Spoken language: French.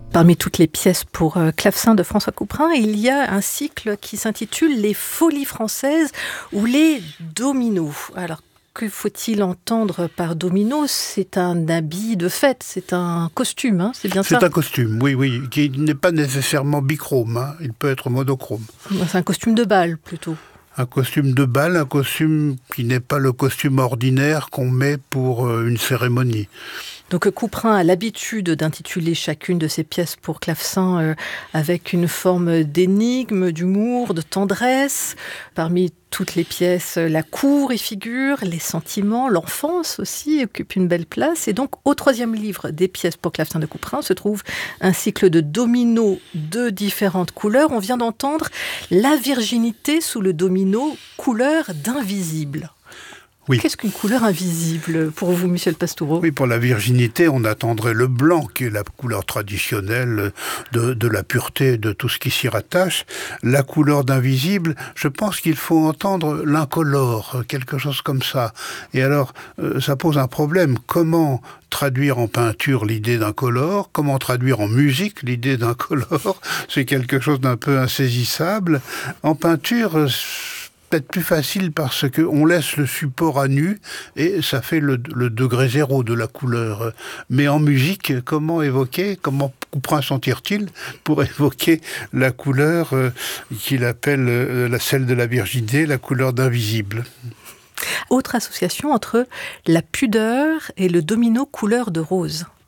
Parmi toutes les pièces pour clavecin de François Couperin, il y a un cycle qui s'intitule « Les folies françaises » ou « Les dominos ». Alors, que faut-il entendre par domino ? C'est un habit de fête, c'est un costume, hein, c'est bien ça ? C'est un costume, oui, qui n'est pas nécessairement bichrome, hein, il peut être monochrome. C'est un costume de bal, plutôt. Un costume de bal, un costume qui n'est pas le costume ordinaire qu'on met pour une cérémonie. Donc Couperin a l'habitude d'intituler chacune de ses pièces pour clavecin avec une forme d'énigme, d'humour, de tendresse. Parmi toutes les pièces, la cour y figure, les sentiments, l'enfance aussi occupe une belle place. Et donc au 3e livre des pièces pour clavecin de Couperin se trouve un cycle de dominos de différentes couleurs. On vient d'entendre la virginité sous le domino, couleur d'invisible. Oui. Qu'est-ce qu'une couleur invisible pour vous, Michel Pastoureau ? Oui, pour la virginité, on attendrait le blanc, qui est la couleur traditionnelle de la pureté, de tout ce qui s'y rattache. La couleur d'invisible, je pense qu'il faut entendre l'incolore, quelque chose comme ça. Et alors, ça pose un problème. Comment traduire en peinture l'idée d'incolore ? Comment traduire en musique l'idée d'incolore ? C'est quelque chose d'un peu insaisissable. En peinture, peut-être plus facile parce qu'on laisse le support à nu et ça fait le degré zéro de la couleur. Mais en musique, comment Couperin s'en tire-t-il pour évoquer la couleur qu'il appelle celle de la virginité, la couleur d'invisible ? Autre association entre la pudeur et le domino couleur de rose.